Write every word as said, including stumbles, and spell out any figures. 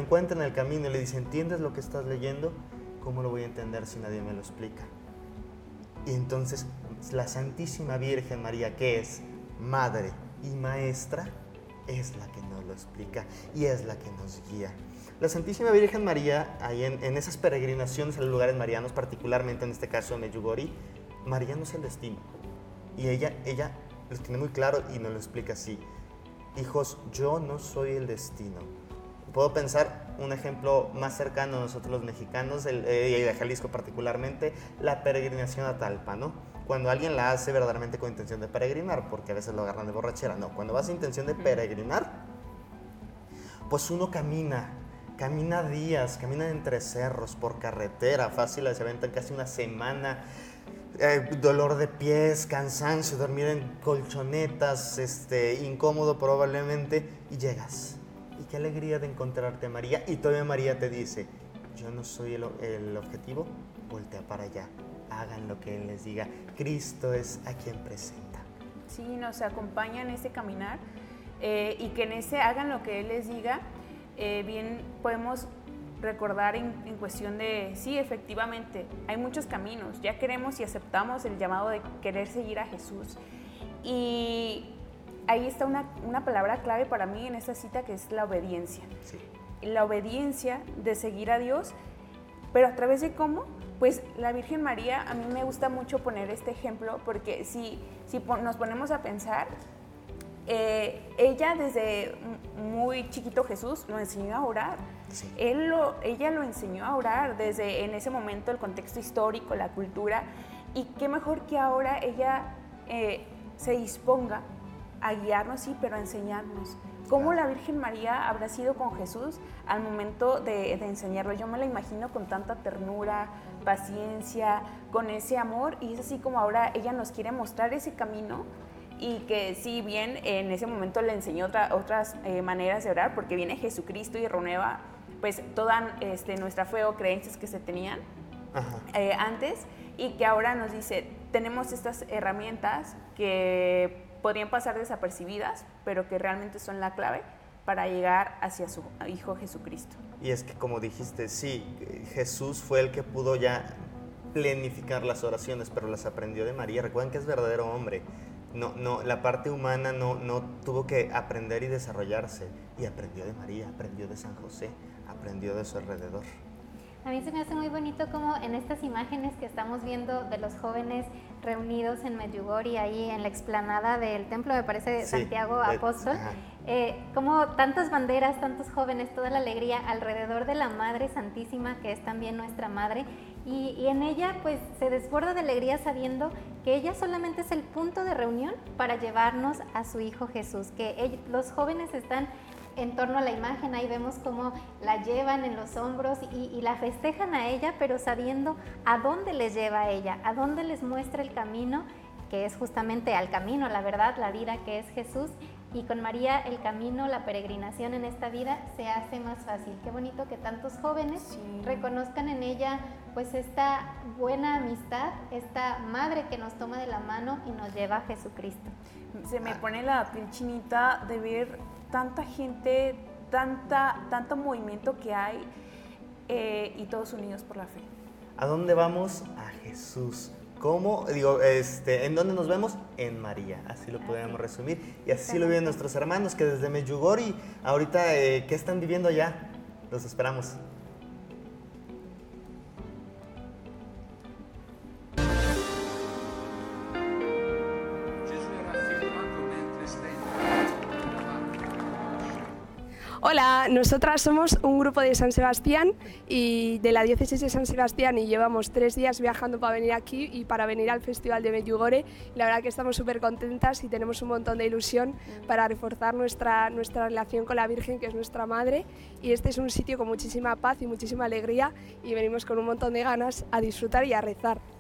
encuentra en el camino y le dice, ¿entiendes lo que estás leyendo? ¿Cómo lo voy a entender si nadie me lo explica? Y entonces la Santísima Virgen María, que es madre y maestra, es la que nos lo explica y es la que nos guía. La Santísima Virgen María, ahí en, en esas peregrinaciones a los lugares marianos, particularmente en este caso de Medjugorje, María no es el destino. Y ella, ella lo tiene muy claro y nos lo explica así. Hijos, yo no soy el destino. Puedo pensar un ejemplo más cercano a nosotros los mexicanos, el, eh, y de Jalisco particularmente, la peregrinación a Talpa, ¿no? Cuando alguien la hace verdaderamente con intención de peregrinar, porque a veces lo agarran de borrachera, no, cuando vas a intención de peregrinar, pues uno camina, camina días, camina entre cerros, por carretera, fácil, se aventan casi una semana, eh, dolor de pies, cansancio, dormir en colchonetas, este, incómodo probablemente, y llegas. Y qué alegría de encontrarte a María, y todavía María te dice, yo no soy el, el objetivo, voltea para allá, hagan lo que Él les diga, Cristo es a quien presenta. Sí, nos acompaña en ese caminar, eh, y que en ese hagan lo que Él les diga, eh, bien podemos recordar en, en cuestión de, sí, efectivamente, hay muchos caminos, ya queremos y aceptamos el llamado de querer seguir a Jesús, y ahí está una, una palabra clave para mí en esta cita, que es la obediencia. Sí. La obediencia de seguir a Dios, pero a través de cómo, pues la Virgen María, a mí me gusta mucho poner este ejemplo, porque si, si nos ponemos a pensar, eh, ella desde muy chiquito Jesús lo enseñó a orar. Sí. Él lo, ella lo enseñó a orar desde en ese momento, el contexto histórico, la cultura, y qué mejor que ahora ella eh, se disponga a guiarnos, sí, pero a enseñarnos. ¿Cómo la Virgen María habrá sido con Jesús al momento de, de enseñarlo? Yo me la imagino con tanta ternura, paciencia, con ese amor, y es así como ahora ella nos quiere mostrar ese camino, y que si bien en ese momento le enseñó otra, otras eh, maneras de orar, porque viene Jesucristo y renueva pues toda este, nuestra fe o creencias que se tenían eh, antes, y que ahora nos dice, tenemos estas herramientas que podrían pasar desapercibidas, pero que realmente son la clave para llegar hacia su Hijo Jesucristo. Y es que, como dijiste, sí, Jesús fue el que pudo ya planificar las oraciones, pero las aprendió de María. Recuerden que es verdadero hombre. No, no, la parte humana no, no tuvo que aprender y desarrollarse. Y aprendió de María, aprendió de San José, aprendió de su alrededor. A mí se me hace muy bonito como en estas imágenes que estamos viendo de los jóvenes reunidos en Medjugorje, ahí en la explanada del templo, me parece, de sí, Santiago eh, Apóstol, eh, como tantas banderas, tantos jóvenes, toda la alegría alrededor de la Madre Santísima, que es también nuestra Madre, y, y en ella pues se desborda de alegría sabiendo que ella solamente es el punto de reunión para llevarnos a su Hijo Jesús, que ellos, los jóvenes están en torno a la imagen, ahí vemos cómo la llevan en los hombros y, y la festejan a ella, pero sabiendo a dónde les lleva a ella, a dónde les muestra el camino, que es justamente al camino, la verdad, la vida, que es Jesús, y con María el camino, la peregrinación en esta vida se hace más fácil. Qué bonito que tantos jóvenes sí. reconozcan en ella pues esta buena amistad, esta madre que nos toma de la mano y nos lleva a Jesucristo. Se me pone la piel chinita de ver tanta gente, tanta, tanto movimiento que hay, eh, y todos unidos por la fe. ¿A dónde vamos? A Jesús. ¿Cómo? Digo, este, ¿en dónde nos vemos? En María, así lo podríamos resumir. Y así lo viven nuestros hermanos que desde Medjugorje, ahorita, eh, ¿qué están viviendo allá? Los esperamos. Hola, nosotras somos un grupo de San Sebastián y de la diócesis de San Sebastián, y llevamos tres días viajando para venir aquí y para venir al Festival de Medjugorje. La verdad que estamos súper contentas y tenemos un montón de ilusión para reforzar nuestra, nuestra relación con la Virgen, que es nuestra Madre, y este es un sitio con muchísima paz y muchísima alegría, y venimos con un montón de ganas a disfrutar y a rezar.